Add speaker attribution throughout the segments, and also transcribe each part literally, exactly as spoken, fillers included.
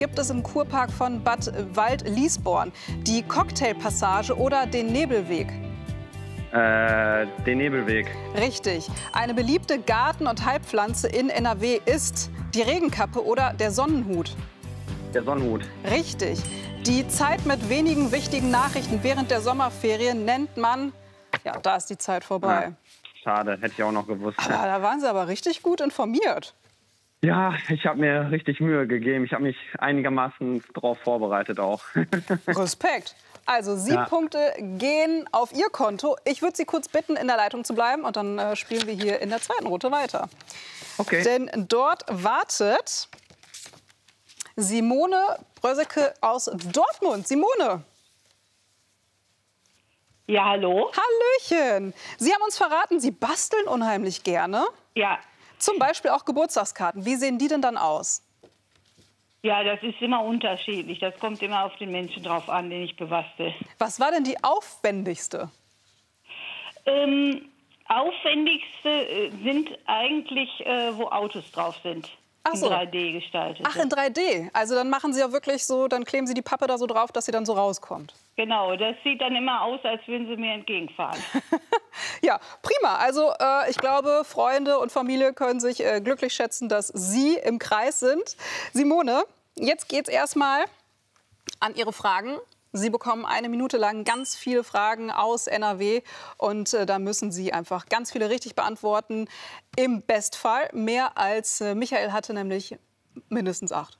Speaker 1: Gibt es im Kurpark von Bad Wald-Liesborn die Cocktailpassage oder den Nebelweg?
Speaker 2: Äh, den Nebelweg.
Speaker 1: Richtig. Eine beliebte Garten- und Heilpflanze in N R W ist die Regenkappe oder der Sonnenhut?
Speaker 2: Der Sonnenhut.
Speaker 1: Richtig. Die Zeit mit wenigen wichtigen Nachrichten während der Sommerferien nennt man... Ja, da ist die Zeit vorbei.
Speaker 2: Ja, schade, hätte ich auch noch gewusst.
Speaker 1: Aber da waren Sie aber richtig gut informiert.
Speaker 2: Ja, ich habe mir richtig Mühe gegeben. Ich habe mich einigermaßen darauf vorbereitet auch.
Speaker 1: Respekt. Also sieben
Speaker 2: Ja.
Speaker 1: Punkte gehen auf Ihr Konto. Ich würde Sie kurz bitten, in der Leitung zu bleiben. Und dann äh, spielen wir hier in der zweiten Runde weiter.
Speaker 2: Okay.
Speaker 1: Denn dort wartet Simone Brösecke aus Dortmund. Simone.
Speaker 3: Ja, hallo?
Speaker 1: Hallöchen. Sie haben uns verraten, Sie basteln unheimlich gerne.
Speaker 3: Ja.
Speaker 1: Zum Beispiel auch Geburtstagskarten. Wie sehen die denn dann aus?
Speaker 3: Ja, das ist immer unterschiedlich. Das kommt immer auf den Menschen drauf an, den ich bewasste.
Speaker 1: Was war denn die aufwendigste?
Speaker 3: Ähm, aufwendigste äh, sind eigentlich, äh, wo Autos drauf sind.
Speaker 1: Ach so.
Speaker 3: In drei D gestaltet.
Speaker 1: Ach, in drei D. Also dann machen Sie ja wirklich so, dann kleben Sie die Pappe da so drauf, dass sie dann so rauskommt.
Speaker 3: Genau, das sieht dann immer aus, als würden sie mir entgegenfahren.
Speaker 1: Ja, prima. Also äh, ich glaube, Freunde und Familie können sich äh, glücklich schätzen, dass Sie im Kreis sind. Simone, jetzt geht's erstmal an Ihre Fragen. Sie bekommen eine Minute lang ganz viele Fragen aus N R W und äh, da müssen Sie einfach ganz viele richtig beantworten. Im Bestfall mehr als äh, Michael hatte, nämlich mindestens acht.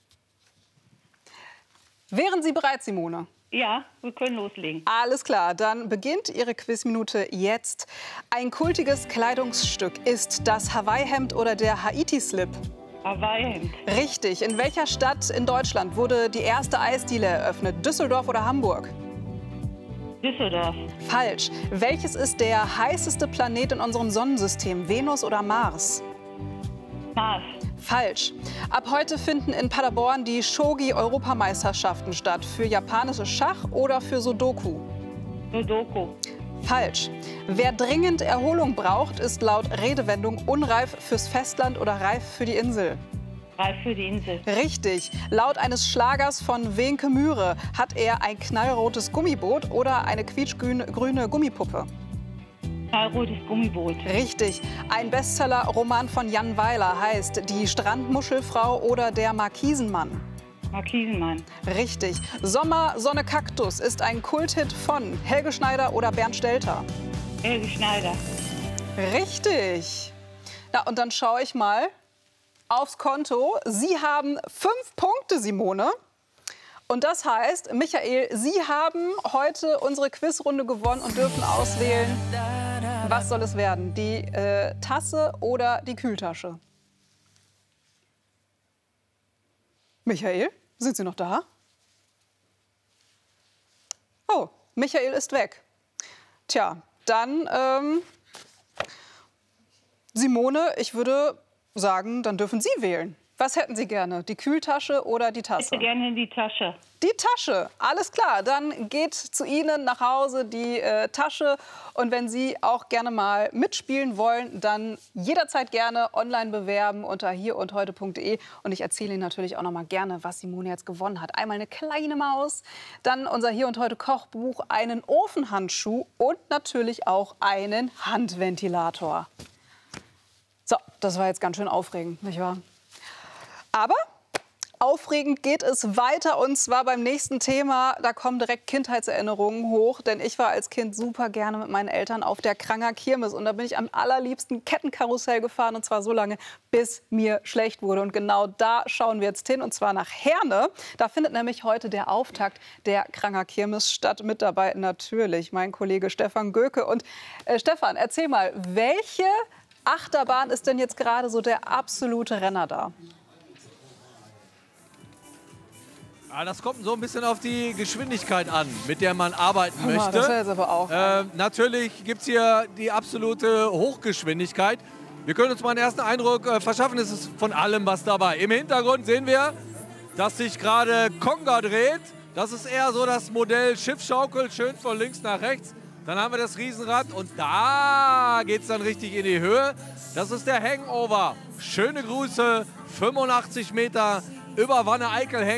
Speaker 1: Wären Sie bereit, Simone?
Speaker 3: Ja, wir können loslegen.
Speaker 1: Alles klar, dann beginnt Ihre Quizminute jetzt. Ein kultiges Kleidungsstück ist das Hawaii-Hemd oder der Haiti-Slip?
Speaker 3: Hawaii-Hemd.
Speaker 1: Richtig. In welcher Stadt in Deutschland wurde die erste Eisdiele eröffnet? Düsseldorf oder Hamburg?
Speaker 3: Düsseldorf.
Speaker 1: Falsch. Welches ist der heißeste Planet in unserem Sonnensystem? Venus oder Mars?
Speaker 3: Mars.
Speaker 1: Falsch. Ab heute finden in Paderborn die Shogi-Europameisterschaften statt. Für japanisches Schach oder für Sudoku?
Speaker 3: Sudoku.
Speaker 1: Falsch. Wer dringend Erholung braucht, ist laut Redewendung unreif fürs Festland oder reif für die Insel.
Speaker 3: Reif für die Insel.
Speaker 1: Richtig. Laut eines Schlagers von Wenke Mühre hat er ein knallrotes Gummiboot oder eine quietschgrüne Gummipuppe.
Speaker 3: Knallrotes Gummiboot.
Speaker 1: Richtig. Ein Bestseller-Roman von Jan Weiler heißt Die Strandmuschelfrau oder der Markisenmann.
Speaker 3: Markisenmann.
Speaker 1: Richtig. Sommer, Sonne, Kaktus ist ein Kulthit von Helge Schneider oder Bernd Stelter.
Speaker 3: Helge Schneider.
Speaker 1: Richtig. Na, und dann schaue ich mal aufs Konto. Sie haben fünf Punkte, Simone. Und das heißt, Michael, Sie haben heute unsere Quizrunde gewonnen und dürfen auswählen, was soll es werden? Die äh, Tasse oder die Kühltasche? Michael, sind Sie noch da? Oh, Michael ist weg. Tja, dann, ähm, Simone, ich würde sagen, dann dürfen Sie wählen. Was hätten Sie gerne? Die Kühltasche oder die Tasse?
Speaker 3: Ich hätte gerne die Tasche.
Speaker 1: Die Tasche, alles klar. Dann geht zu Ihnen nach Hause die äh, Tasche. Und wenn Sie auch gerne mal mitspielen wollen, dann jederzeit gerne online bewerben unter hier und heute punkt de. Und ich erzähle Ihnen natürlich auch noch mal gerne, was Simone jetzt gewonnen hat. Einmal eine kleine Maus, dann unser Hier und Heute Kochbuch, einen Ofenhandschuh und natürlich auch einen Handventilator. So, das war jetzt ganz schön aufregend, nicht wahr? Aber aufregend geht es weiter und zwar beim nächsten Thema. Da kommen direkt Kindheitserinnerungen hoch, denn ich war als Kind super gerne mit meinen Eltern auf der Kranger Kirmes und da bin ich am allerliebsten Kettenkarussell gefahren und zwar so lange, bis mir schlecht wurde. Und genau da schauen wir jetzt hin und zwar nach Herne. Da findet nämlich heute der Auftakt der Kranger Kirmes statt. Mit dabei natürlich mein Kollege Stefan Göke. Und äh, Stefan, erzähl mal, welche Achterbahn ist denn jetzt gerade so der absolute Renner da?
Speaker 4: Ja, das kommt so ein bisschen auf die Geschwindigkeit an, mit der man arbeiten
Speaker 1: Mal,
Speaker 4: möchte.
Speaker 1: das ist jetzt aber auch
Speaker 4: äh, natürlich gibt es hier die absolute Hochgeschwindigkeit. Wir können uns mal einen ersten Eindruck äh, verschaffen. Es ist von allem was dabei. Im Hintergrund sehen wir, dass sich gerade Konga dreht. Das ist eher so das Modell Schiffschaukel, schön von links nach rechts. Dann haben wir das Riesenrad und da geht es dann richtig in die Höhe. Das ist der Hangover. Schöne Grüße, fünfundachtzig Meter über Wanne-Eickel hängen.